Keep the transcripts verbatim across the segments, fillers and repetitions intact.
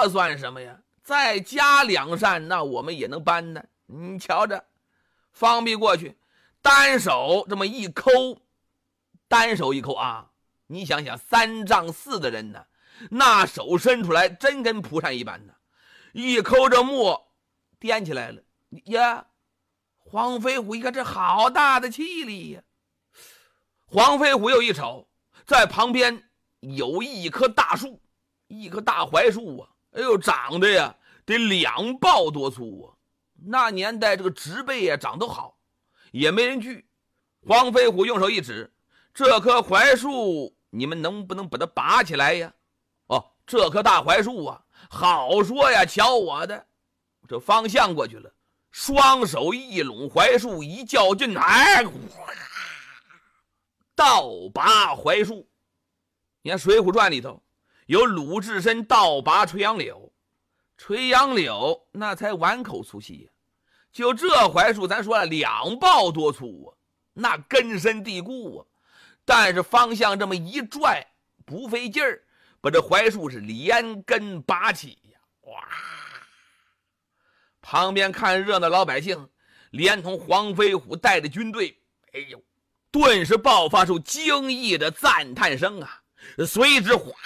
这算什么呀？再加两扇，那我们也能搬呢。你瞧着，方必过去，单手这么一抠，单手一抠啊，你想想，三丈四的人呢，那手伸出来真跟蒲扇一般呢，一抠这墨掂起来了呀。黄飞虎一看，这好大的气力呀！黄飞虎又一瞅，在旁边有一棵大树，一棵大槐树啊，哎呦，长得呀得两抱多粗啊！那年代这个植被呀长得好，也没人锯。黄飞虎用手一指，这棵槐树你们能不能把它拔起来呀？哦，这棵大槐树啊，好说呀，瞧我的！这方向过去了，双手一拢槐树，一较劲，哎，倒拔槐树。你看《水浒传》里头有鲁智深倒拔垂杨柳，垂杨柳那才碗口粗细呀，就这槐树咱说了两抱多粗啊，那根深蒂固啊，但是方向这么一拽不费劲儿，把这槐树是连根拔起呀！哇！旁边看热闹老百姓连同黄飞虎带着军队，哎呦，顿时爆发出惊异的赞叹声啊！随之哗，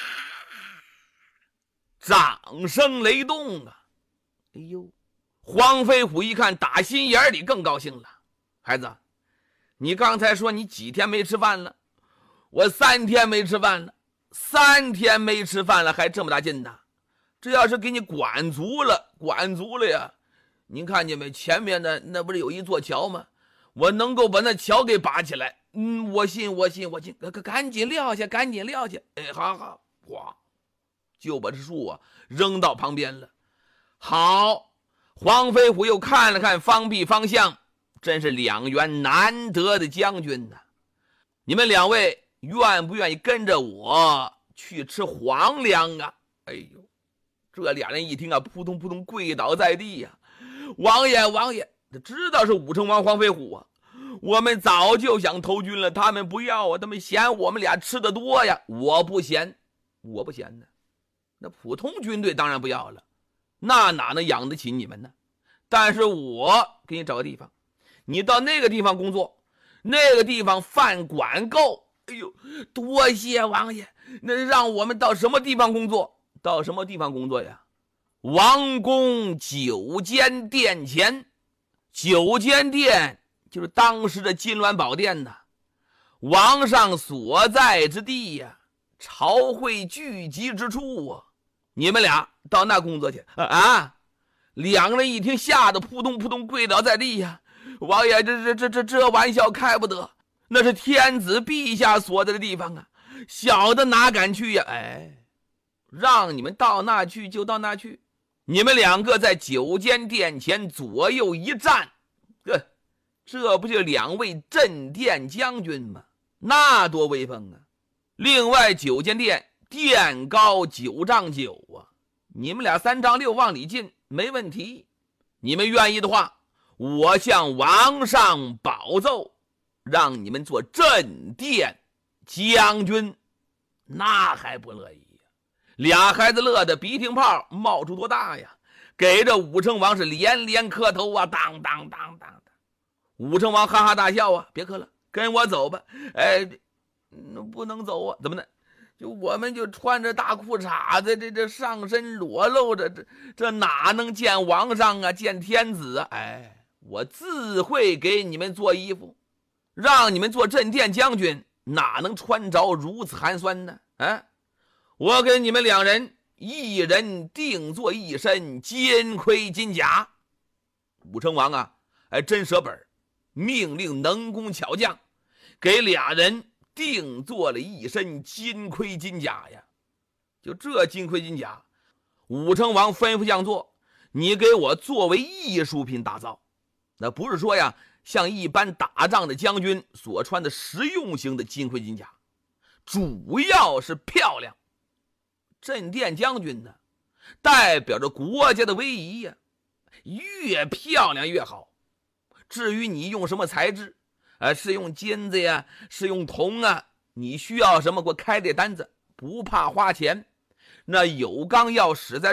掌声雷动啊！哎呦，黄飞虎一看，打心眼里更高兴了。孩子，你刚才说你几天没吃饭了？我三天没吃饭了，三天没吃饭了，还这么大劲呢？这要是给你管足了，管足了呀！您看见没？前面的那不是有一座桥吗？我能够把那桥给拔起来。嗯，我信，我信，我信，赶紧撂下，赶紧撂下。哎，好好，哇，就把这树啊扔到旁边了。好，黄飞虎又看了看方必方向，真是两员难得的将军呐。你们两位愿不愿意跟着我去吃皇粮啊？哎呦，这俩人一听啊，扑通扑通跪倒在地呀、啊！王爷，王爷，这知道是武成王黄飞虎啊。我们早就想投军了，他们不要啊，他们嫌我们俩吃的多呀。我不嫌，我不嫌呢。那普通军队当然不要了，那哪能养得起你们呢？但是我给你找个地方，你到那个地方工作，那个地方饭管够。哎呦，多谢王爷，那让我们到什么地方工作？到什么地方工作呀？王宫九间殿前。九间殿就是当时的金銮宝殿呐，王上所在之地呀，朝会聚集之处啊。你们俩到那工作去啊！两个人一听，吓得扑通扑通跪倒在地呀！王爷，这这这这这玩笑开不得，那是天子陛下所在的地方啊，小的哪敢去呀？哎，让你们到那去就到那去。你们两个在九间殿前左右一站，这这不就两位镇殿将军吗？那多威风啊！另外九间殿殿高九丈九啊，你们俩三丈六往里进没问题。你们愿意的话，我向王上保奏，让你们做镇殿将军，那还不乐意？俩孩子乐得鼻涕泡冒出多大呀，给这武成王是连连磕头啊，当当当当当。武成王哈哈大笑啊，别磕了，跟我走吧。哎，不能走啊，怎么呢？就我们就穿着大裤衩子，这这上身裸露着，这这哪能见王上啊，见天子啊？哎，我自会给你们做衣服，让你们做镇殿将军，哪能穿着如此寒酸呢？啊！我给你们两人一人定做一身金盔金甲。武成王啊，哎，真舍本，命令能工巧匠给俩人定做了一身金盔金甲呀。就这金盔金甲，武成王吩咐匠做，你给我作为艺术品打造。那不是说呀，像一般打仗的将军所穿的实用型的金盔金甲，主要是漂亮。镇殿将军呢，代表着国家的威仪呀，越漂亮越好。至于你用什么材质，呃，是用金子呀，是用铜啊，你需要什么给我开这单子，不怕花钱。那有钢要使在